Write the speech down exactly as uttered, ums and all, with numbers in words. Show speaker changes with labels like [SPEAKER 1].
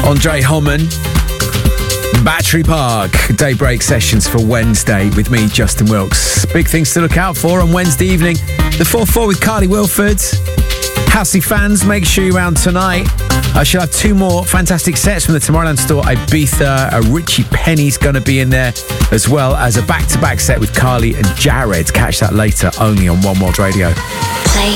[SPEAKER 1] Andre Homan, Battery Park, daybreak sessions for Wednesday with me, Justin Wilkes. Big things to look out for on Wednesday evening. The four four with Carly Wilford. Housey fans, make sure you're around tonight. I shall have two more fantastic sets from the Tomorrowland store. Ibiza, a Richie Penny's going to be in there, as well as a back-to-back set with Carly and Jared. Catch that later, only on One World Radio.
[SPEAKER 2] Play